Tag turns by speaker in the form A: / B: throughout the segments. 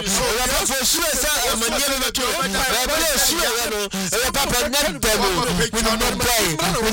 A: papa sure say amanye no to Bible sure no papa net demo we no buy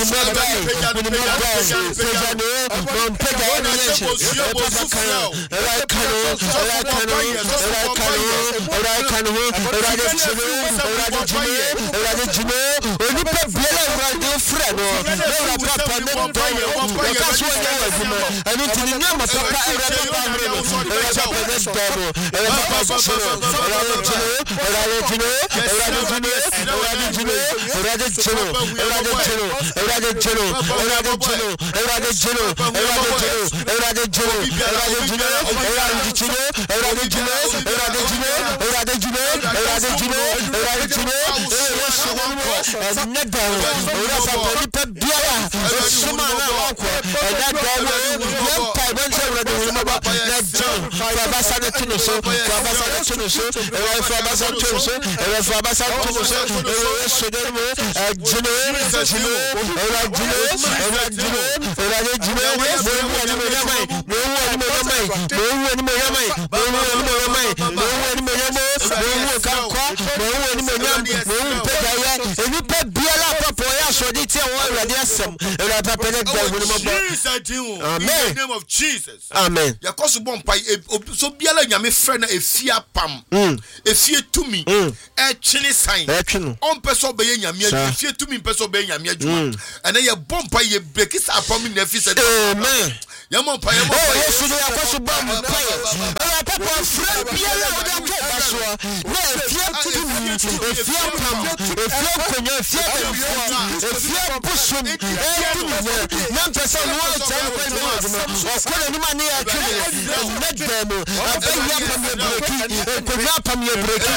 B: In the name of Jesus.
A: Amen.
B: So biala nyame frɛ na efia pam. Efie tumi. Chini sign. On person be nyame adwuma. Efie tumi person be nyame adwuma. Ana ye bompa ye break is pam na fi said.
A: Amen.
B: Yamompa.
A: Yesu ya kwaso bompa. Ala papa frɛ biala o da ko baso. Na efie tumi. Efie pam. Efie konya efie efie busum. Na person no tell me okole ni mani ya kini net demo abenya pam ye breki